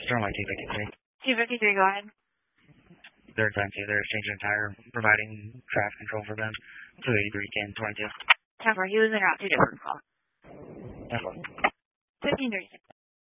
Starlight 253. 253, go ahead. They're time 2. They're exchanging a tire, providing traffic control for them. 283, 10, 22. 10-4, he was en route to a different call. 10-4. 1536.